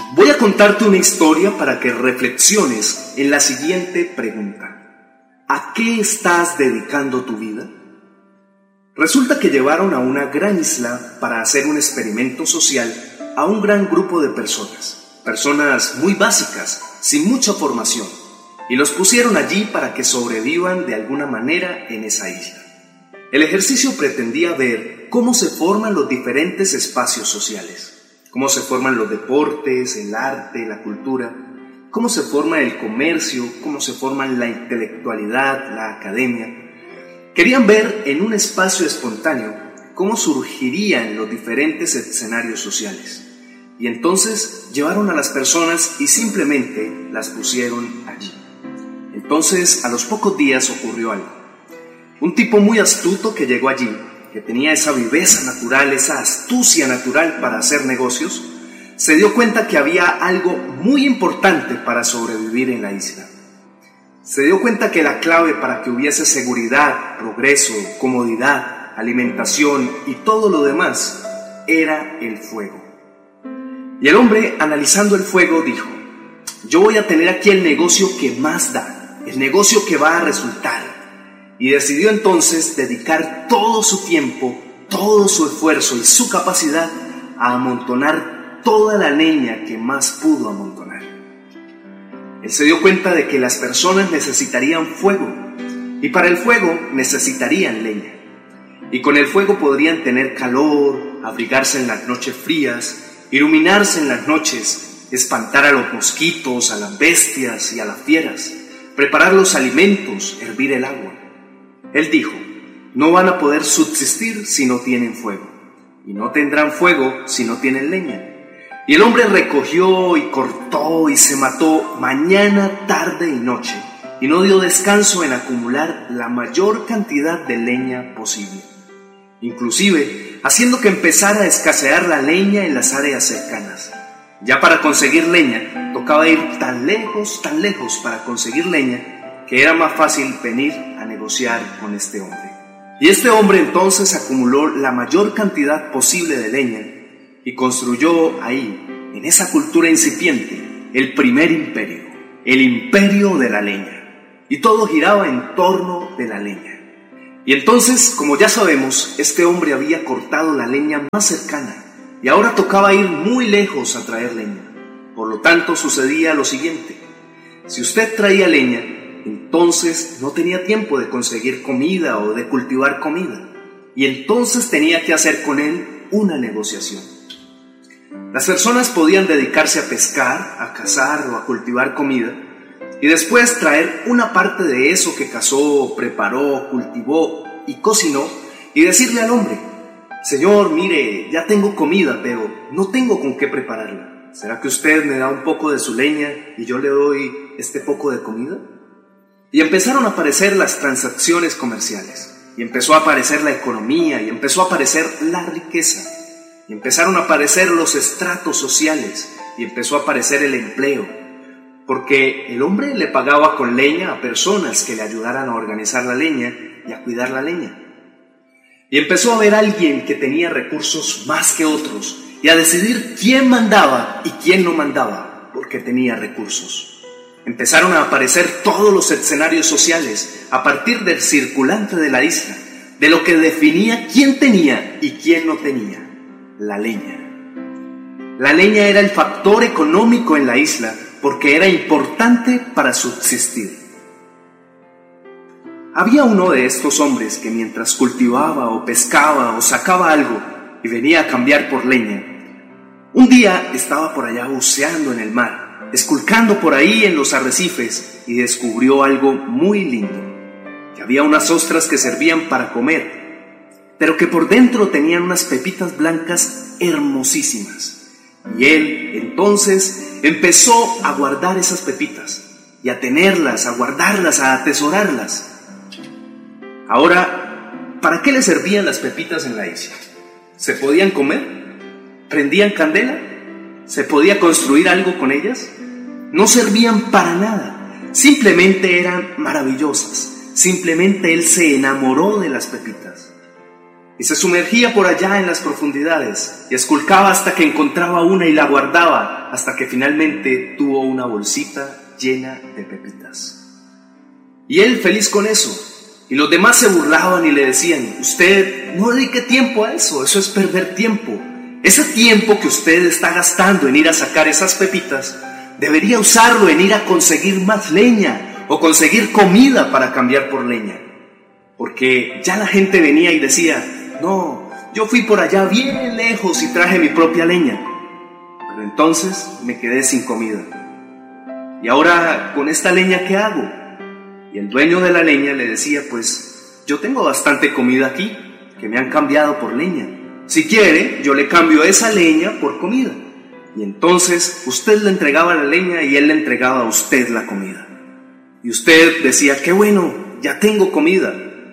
Voy a contarte una historia para que reflexiones en la siguiente pregunta. ¿A qué estás dedicando tu vida? Resulta que llevaron a una gran isla para hacer un experimento social a un gran grupo de personas muy básicas, sin mucha formación, y los pusieron allí para que sobrevivan de alguna manera en esa isla. El ejercicio pretendía ver cómo se forman los diferentes espacios sociales. Cómo se forman los deportes, el arte, la cultura, cómo se forma el comercio, cómo se forman la intelectualidad, la academia. Querían ver en un espacio espontáneo cómo surgirían los diferentes escenarios sociales. Y entonces llevaron a las personas y simplemente las pusieron allí. Entonces, a los pocos días ocurrió algo. Un tipo muy astuto que llegó allí, que tenía esa viveza natural, esa astucia natural para hacer negocios, se dio cuenta que había algo muy importante para sobrevivir en la isla. Se dio cuenta que la clave para que hubiese seguridad, progreso, comodidad, alimentación y todo lo demás era el fuego. Y el hombre, analizando el fuego, dijo: yo voy a tener aquí el negocio que más da, el negocio que va a resultar. Y decidió entonces dedicar todo su tiempo, todo su esfuerzo y su capacidad a amontonar toda la leña que más pudo amontonar. Él se dio cuenta de que las personas necesitarían fuego, y para el fuego necesitarían leña. Y con el fuego podrían tener calor, abrigarse en las noches frías, iluminarse en las noches, espantar a los mosquitos, a las bestias y a las fieras, preparar los alimentos, hervir el agua. Él dijo: no van a poder subsistir si no tienen fuego, y no tendrán fuego si no tienen leña. Y el hombre recogió y cortó y se mató mañana, tarde y noche, y no dio descanso en acumular la mayor cantidad de leña posible, inclusive haciendo que empezara a escasear la leña en las áreas cercanas. Ya para conseguir leña tocaba ir tan lejos para conseguir leña, que era más fácil venir a negociar con este hombre. Y este hombre entonces acumuló la mayor cantidad posible de leña y construyó ahí, en esa cultura incipiente, el primer imperio, el imperio de la leña. Y todo giraba en torno de la leña. Y entonces, como ya sabemos, este hombre había cortado la leña más cercana y ahora tocaba ir muy lejos a traer leña. Por lo tanto, sucedía lo siguiente: si usted traía leña, entonces no tenía tiempo de conseguir comida o de cultivar comida, y entonces tenía que hacer con él una negociación. Las personas podían dedicarse a pescar, a cazar o a cultivar comida, y después traer una parte de eso que cazó, preparó, cultivó y cocinó, y decirle al hombre: señor, mire, ya tengo comida, pero no tengo con qué prepararla. ¿Será que usted me da un poco de su leña y yo le doy este poco de comida? Y empezaron a aparecer las transacciones comerciales, y empezó a aparecer la economía, y empezó a aparecer la riqueza, y empezaron a aparecer los estratos sociales, y empezó a aparecer el empleo, porque el hombre le pagaba con leña a personas que le ayudaran a organizar la leña y a cuidar la leña. Y empezó a haber alguien que tenía recursos más que otros, y a decidir quién mandaba y quién no mandaba, porque tenía recursos. Empezaron a aparecer todos los escenarios sociales a partir del circulante de la isla, de lo que definía quién tenía y quién no tenía: la leña. La leña era el factor económico en la isla porque era importante para subsistir. Había uno de estos hombres que mientras cultivaba o pescaba o sacaba algo y venía a cambiar por leña, un día estaba por allá buceando en el mar, esculcando por ahí en los arrecifes, y descubrió algo muy lindo: que había unas ostras que servían para comer, pero que por dentro tenían unas pepitas blancas hermosísimas. Y él entonces empezó a guardar esas pepitas, y a tenerlas, a guardarlas, a atesorarlas. Ahora, ¿para qué le servían las pepitas en la isla? ¿Se podían comer? ¿Prendían candela? ¿Se podía construir algo con ellas? No servían para nada, simplemente eran maravillosas. Simplemente él se enamoró de las pepitas. y se sumergía por allá en las profundidades y esculcaba hasta que encontraba una y la guardaba hasta que finalmente tuvo una bolsita llena de pepitas. Y él feliz con eso. Y los demás se burlaban y le decían: usted no dedique tiempo a eso, eso es perder tiempo. Ese tiempo que usted está gastando en ir a sacar esas pepitas, debería usarlo en ir a conseguir más leña o conseguir comida para cambiar por leña. Porque ya la gente venía y decía: no, yo fui por allá bien lejos y traje mi propia leña, pero entonces me quedé sin comida. Y ahora, ¿con esta leña qué hago? Y el dueño de la leña le decía: pues yo tengo bastante comida aquí, que me han cambiado por leña. Si quiere, yo le cambio esa leña por comida. Y entonces usted le entregaba la leña y él le entregaba a usted la comida. Y usted decía: qué bueno, ya tengo comida,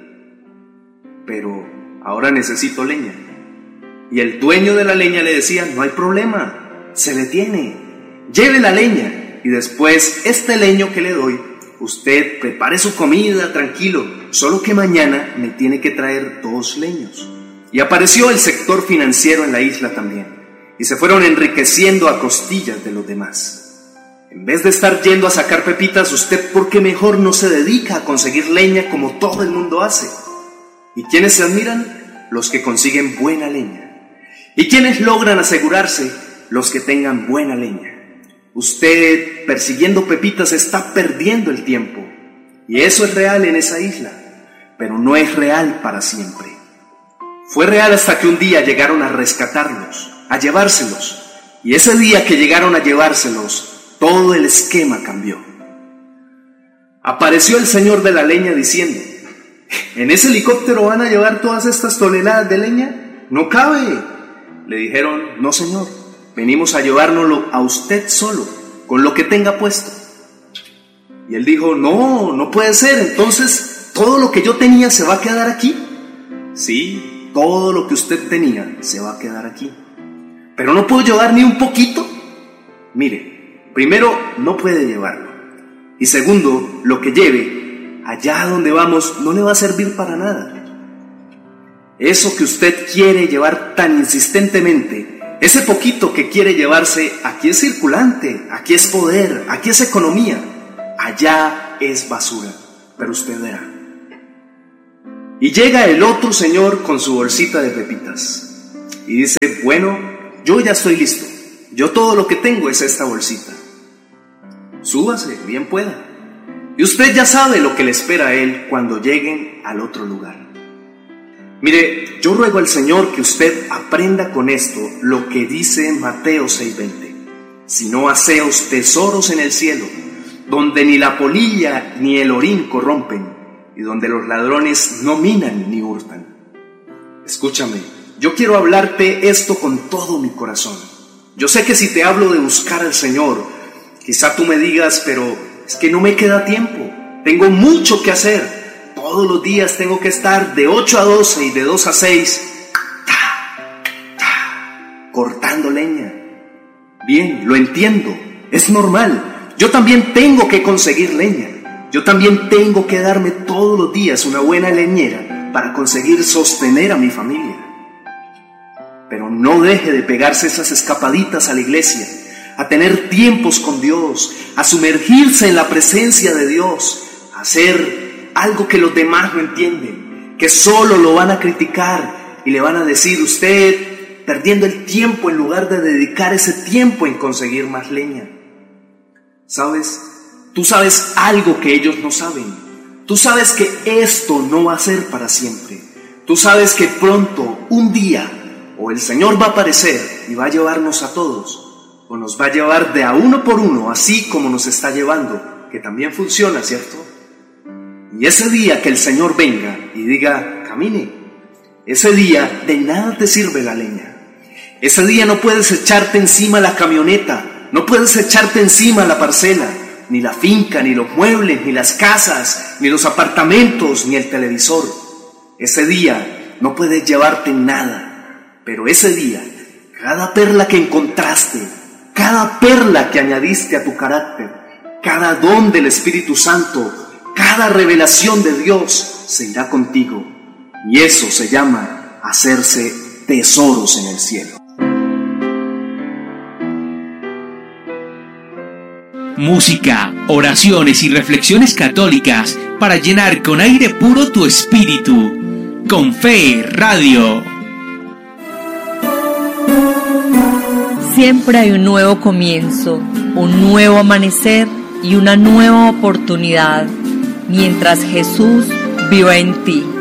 pero ahora necesito leña. Y el dueño de la leña le decía: no hay problema, se le tiene, lleve la leña y después este leño que le doy, usted prepare su comida tranquilo, solo que mañana me tiene que traer 2 leños. Y apareció el sector financiero en la isla también, y se fueron enriqueciendo a costillas de los demás. En vez de estar yendo a sacar pepitas, usted, ¿por qué mejor no se dedica a conseguir leña como todo el mundo hace? ¿Y quiénes se admiran? Los que consiguen buena leña. ¿Y quiénes logran asegurarse? Los que tengan buena leña. Usted, persiguiendo pepitas, está perdiendo el tiempo. Y eso es real en esa isla, pero no es real para siempre. Fue real hasta que un día llegaron a rescatarlos, a llevárselos. Y ese día que llegaron a llevárselos, todo el esquema cambió. Apareció el señor de la leña diciendo: ¿en ese helicóptero van a llevar todas estas toneladas de leña? ¡No cabe! Le dijeron: no señor, venimos a llevárnoslo a usted solo, con lo que tenga puesto. Y él dijo: no puede ser, entonces todo lo que yo tenía se va a quedar aquí. Sí, todo lo que usted tenía se va a quedar aquí, pero no puedo llevar ni un poquito. Mire, primero, no puede llevarlo, y segundo, lo que lleve allá donde vamos no le va a servir para nada. Eso que usted quiere llevar tan insistentemente, ese poquito que quiere llevarse, aquí es circulante, aquí es poder, aquí es economía, allá es basura, pero usted verá. Y llega el otro señor con su bolsita de pepitas y dice: bueno, yo ya estoy listo, yo todo lo que tengo es esta bolsita. Súbase, bien pueda. Y usted ya sabe lo que le espera a él cuando lleguen al otro lugar. Mire, yo ruego al Señor que usted aprenda con esto lo que dice Mateo 6:20. Si no haceos tesoros en el cielo, donde ni la polilla ni el orín corrompen, y donde los ladrones no minan ni hurtan. Escúchame, yo quiero hablarte esto con todo mi corazón. Yo sé que si te hablo de buscar al Señor, quizá tú me digas: pero es que no me queda tiempo, tengo mucho que hacer, todos los días tengo que estar de 8 a 12 y de 2 a 6 cortando leña. Bien, lo entiendo, es normal, yo también tengo que conseguir leña. Yo también tengo que darme todos los días una buena leñera para conseguir sostener a mi familia. Pero no deje de pegarse esas escapaditas a la iglesia, a tener tiempos con Dios, a sumergirse en la presencia de Dios, a hacer algo que los demás no entienden, que solo lo van a criticar y le van a decir: usted perdiendo el tiempo en lugar de dedicar ese tiempo en conseguir más leña. ¿Sabes? Tú sabes algo que ellos no saben. Tú sabes que esto no va a ser para siempre. Tú sabes que pronto, un día, o el Señor va a aparecer y va a llevarnos a todos, o nos va a llevar de a uno por uno, así como nos está llevando, que también funciona, ¿cierto? Y ese día que el Señor venga y diga: camine, ese día de nada te sirve la leña. Ese día no puedes echarte encima la camioneta, no puedes echarte encima la parcela, ni la finca, ni los muebles, ni las casas, ni los apartamentos, ni el televisor. Ese día no puedes llevarte nada, pero ese día, cada perla que encontraste, cada perla que añadiste a tu carácter, cada don del Espíritu Santo, cada revelación de Dios se irá contigo. Y eso se llama hacerse tesoros en el cielo. Música, oraciones y reflexiones católicas para llenar con aire puro tu espíritu. Con Fe Radio. Siempre hay un nuevo comienzo, un nuevo amanecer y una nueva oportunidad, mientras Jesús viva en ti.